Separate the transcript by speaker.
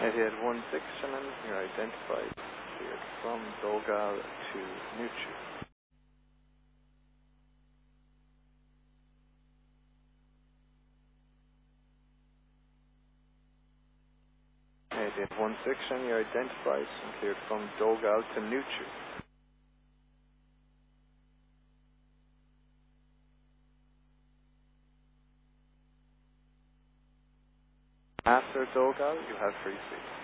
Speaker 1: Area 16 Shannon, you're identified, cleared from Dogal to Nuchu. Area 16, you're identified and cleared from Dogal to Nuchu. After Dogal, you have free seats.